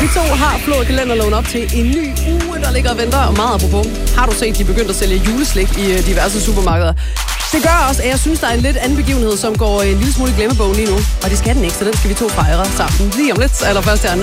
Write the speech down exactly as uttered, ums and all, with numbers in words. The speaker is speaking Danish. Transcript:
to har flået kalenderloven op til en ny uge, der ligger og venter. Og meget apropos, har du set, de er begyndt at sælge juleslik i diverse supermarkeder. Det gør også, at jeg synes, der er en lidt anden begivenhed, som går en lille smule i glemmebogen lige nu. Og det skal den ikke, så den skal vi to fejre sammen lige om lidt. Allerførst her